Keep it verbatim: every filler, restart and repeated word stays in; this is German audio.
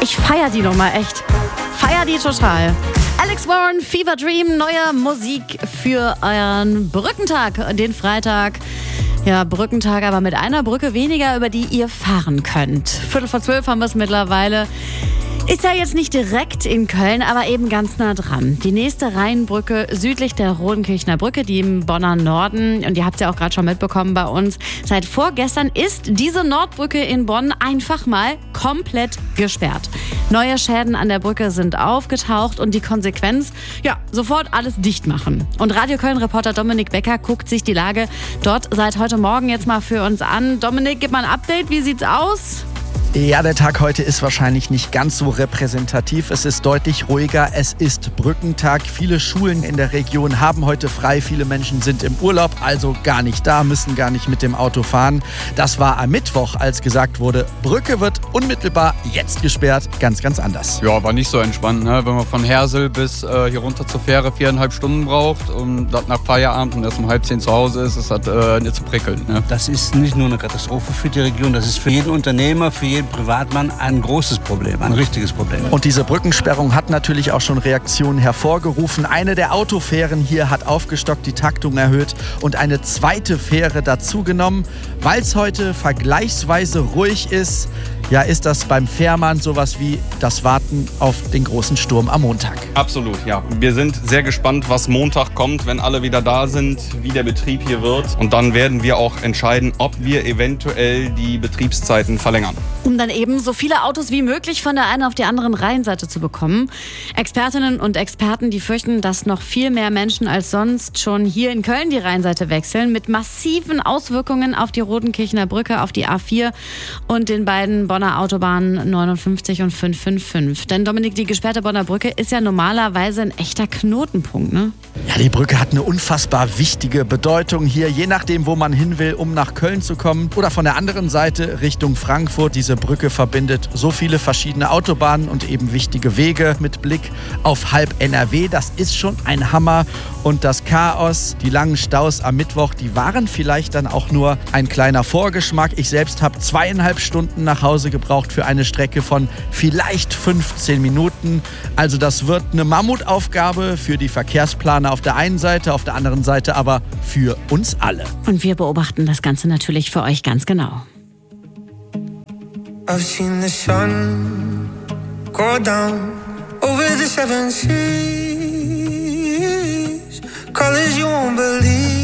Ich feier die nochmal, echt. Feier die total. Alex Warren, Fever Dream, neue Musik für euren Brückentag, den Freitag. Ja, Brückentag, aber mit einer Brücke weniger, über die ihr fahren könnt. Viertel vor zwölf haben wir es mittlerweile. Ist ja jetzt nicht direkt in Köln, aber eben ganz nah dran. Die nächste Rheinbrücke südlich der Rodenkirchner Brücke, die im Bonner Norden, und ihr habt es ja auch gerade schon mitbekommen bei uns, seit vorgestern ist diese Nordbrücke in Bonn einfach mal komplett gesperrt. Neue Schäden an der Brücke sind aufgetaucht und die Konsequenz, ja, sofort alles dicht machen. Und Radio Köln-Reporter Dominik Becker guckt sich die Lage dort seit heute Morgen jetzt mal für uns an. Dominik, gib mal ein Update, wie sieht's aus? Ja, der Tag heute ist wahrscheinlich nicht ganz so repräsentativ. Es ist deutlich ruhiger. Es ist Brückentag. Viele Schulen in der Region haben heute frei. Viele Menschen sind im Urlaub, also gar nicht da, müssen gar nicht mit dem Auto fahren. Das war am Mittwoch, als gesagt wurde, Brücke wird unmittelbar jetzt gesperrt. Ganz, ganz anders. Ja, war nicht so entspannt, ne? Wenn man von Hersel bis äh, hier runter zur Fähre viereinhalb Stunden braucht und das nach Feierabend und erst um halb zehn zu Hause ist, ist das äh, nicht zu prickeln. Ne? Das ist nicht nur eine Katastrophe für die Region, das ist für jeden Unternehmer, für jeden Privatmann ein großes Problem, ein richtiges Problem. Und diese Brückensperrung hat natürlich auch schon Reaktionen hervorgerufen. Eine der Autofähren hier hat aufgestockt, die Taktung erhöht und eine zweite Fähre dazugenommen. Weil es heute vergleichsweise ruhig ist, ja, ist das beim Fährmann sowas wie das Warten auf den großen Sturm am Montag. Absolut, ja. Wir sind sehr gespannt, was Montag kommt, wenn alle wieder da sind, wie der Betrieb hier wird. Und dann werden wir auch entscheiden, ob wir eventuell die Betriebszeiten verlängern. Um dann eben so viele Autos wie möglich von der einen auf die anderen Rheinseite zu bekommen. Expertinnen und Experten, die fürchten, dass noch viel mehr Menschen als sonst schon hier in Köln die Rheinseite wechseln, mit massiven Auswirkungen auf die Rodenkirchner Brücke, auf die A vier und den beiden Bonner Autobahnen neunundfünfzig und fünfhundertfünfundfünfzig. Denn Dominik, die gesperrte Bonner Brücke ist ja normalerweise ein echter Knotenpunkt, ne? Ja, die Brücke hat eine unfassbar wichtige Bedeutung hier, je nachdem, wo man hin will, um nach Köln zu kommen oder von der anderen Seite Richtung Frankfurt. Diese Brücke verbindet so viele verschiedene Autobahnen und eben wichtige Wege mit Blick auf halb N R W. Das ist schon ein Hammer. Und das Chaos, die langen Staus am Mittwoch, die waren vielleicht dann auch nur ein kleiner Vorgeschmack. Ich selbst habe zweieinhalb Stunden nach Hause gebraucht für eine Strecke von vielleicht fünfzehn Minuten. Also das wird eine Mammutaufgabe für die Verkehrsplaner auf der einen Seite, auf der anderen Seite aber für uns alle. Und wir beobachten das Ganze natürlich für euch ganz genau. I've seen the sun go down over the seven seas, colors you won't believe.